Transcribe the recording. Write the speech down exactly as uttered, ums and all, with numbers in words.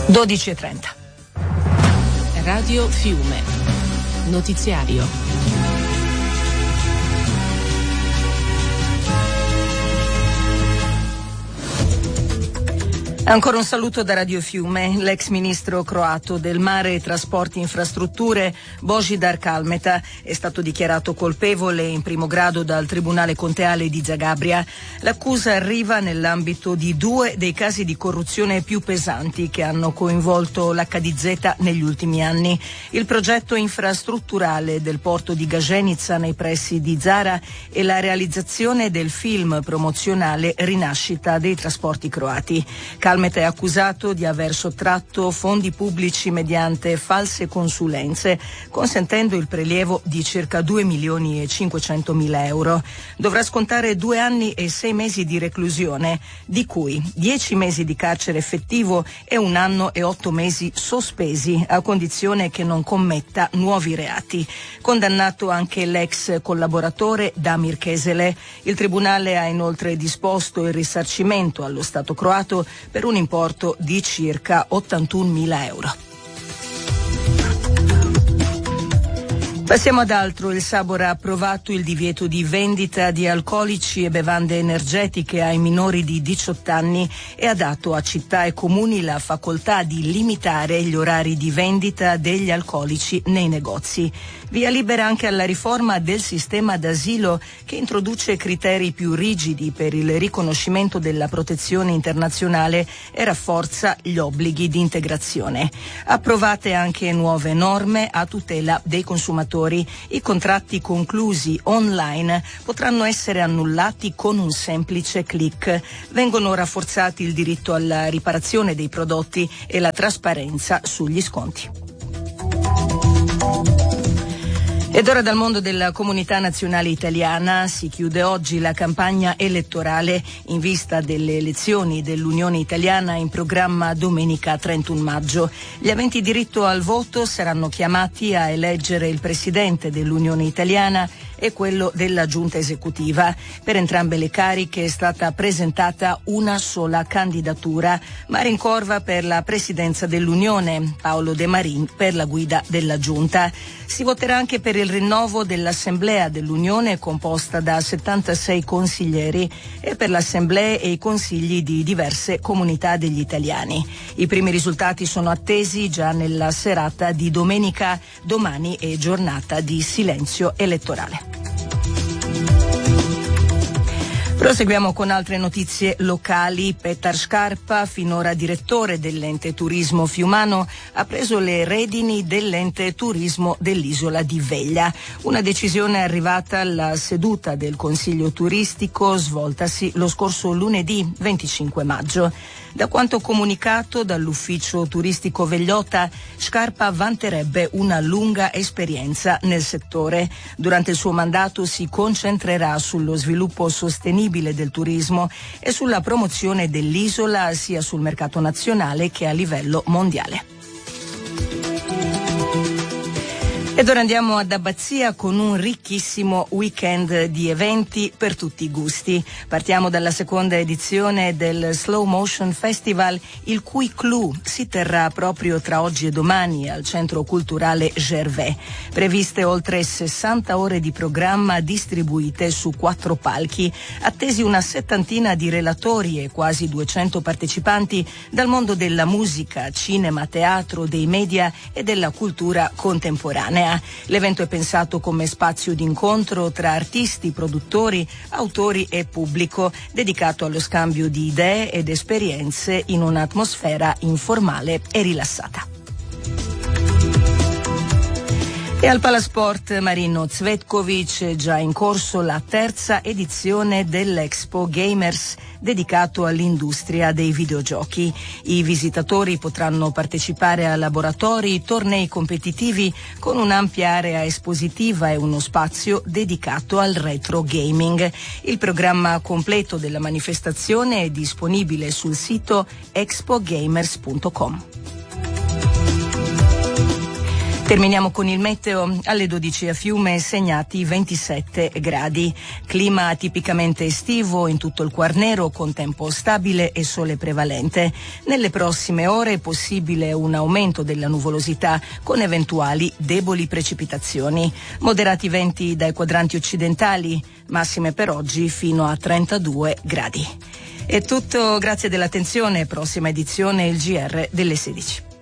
dodici e trenta. Radio Fiume. Notiziario. Ancora un saluto da Radio Fiume. L'ex ministro croato del mare e trasporti e infrastrutture Božidar Kalmeta è stato dichiarato colpevole in primo grado dal Tribunale Conteale di Zagabria. L'accusa arriva nell'ambito di due dei casi di corruzione più pesanti che hanno coinvolto l'H D Z negli ultimi anni. Il progetto infrastrutturale del porto di Gaženica nei pressi di Zara e la realizzazione del film promozionale Rinascita dei trasporti croati. Kalmeta è accusato di aver sottratto fondi pubblici mediante false consulenze, consentendo il prelievo di circa due milioni e cinquecentomila euro. Dovrà scontare due anni e sei mesi di reclusione, di cui dieci mesi di carcere effettivo e un anno e otto mesi sospesi, a condizione che non commetta nuovi reati. Condannato anche l'ex collaboratore Damir Kesele. Il tribunale ha inoltre disposto il risarcimento allo Stato croato per un importo di circa ottantunomila euro. Passiamo ad altro. Il Sabor ha approvato il divieto di vendita di alcolici e bevande energetiche ai minori di diciotto anni e ha dato a città e comuni la facoltà di limitare gli orari di vendita degli alcolici nei negozi. Via libera anche alla riforma del sistema d'asilo che introduce criteri più rigidi per il riconoscimento della protezione internazionale e rafforza gli obblighi di integrazione. Approvate anche nuove norme a tutela dei consumatori. I contratti conclusi online potranno essere annullati con un semplice click. Vengono rafforzati il diritto alla riparazione dei prodotti e la trasparenza sugli sconti. Ed ora dal mondo della comunità nazionale italiana. Si chiude oggi la campagna elettorale in vista delle elezioni dell'Unione Italiana in programma domenica trentuno maggio. Gli aventi diritto al voto saranno chiamati a eleggere il presidente dell'Unione Italiana e quello della giunta esecutiva. Per entrambe le cariche è stata presentata una sola candidatura: Marin Corva per la presidenza dell'Unione, Paolo De Marin per la guida della giunta. Si voterà anche per il rinnovo dell'Assemblea dell'Unione, composta da settantasei consiglieri, e per l'Assemblea e i consigli di diverse comunità degli italiani. I primi risultati sono attesi già nella serata di domenica. Domani è giornata di silenzio elettorale. Proseguiamo con altre notizie locali. Petar Scarpa, finora direttore dell'ente turismo fiumano, ha preso le redini dell'ente turismo dell'isola di Veglia. Una decisione arrivata alla seduta del Consiglio turistico svoltasi lo scorso lunedì venticinque maggio. Da quanto comunicato dall'ufficio turistico Vegliota, Scarpa vanterebbe una lunga esperienza nel settore. Durante il suo mandato si concentrerà sullo sviluppo sostenibile del turismo e sulla promozione dell'isola sia sul mercato nazionale che a livello mondiale. Ed ora andiamo ad Abbazia con un ricchissimo weekend di eventi per tutti i gusti. Partiamo dalla seconda edizione del Slow Motion Festival, il cui clou si terrà proprio tra oggi e domani al Centro Culturale Gervais. Previste oltre sessanta ore di programma distribuite su quattro palchi, attesi una settantina di relatori e quasi duecento partecipanti dal mondo della musica, cinema, teatro, dei media e della cultura contemporanea. L'evento è pensato come spazio di incontro tra artisti, produttori, autori e pubblico, dedicato allo scambio di idee ed esperienze in un'atmosfera informale e rilassata. E al Palasport Marino Cvetkovic è già in corso la terza edizione dell'Expo Gamers dedicato all'industria dei videogiochi. I visitatori potranno partecipare a laboratori, tornei competitivi con un'ampia area espositiva e uno spazio dedicato al retro gaming. Il programma completo della manifestazione è disponibile sul sito expo gamers punto com. Terminiamo con il meteo. Alle dodici a Fiume segnati ventisette gradi. Clima tipicamente estivo in tutto il Quarnero con tempo stabile e sole prevalente. Nelle prossime ore è possibile un aumento della nuvolosità con eventuali deboli precipitazioni. Moderati venti dai quadranti occidentali, massime per oggi fino a trentadue gradi. È tutto, grazie dell'attenzione. Prossima edizione il G R delle sedici.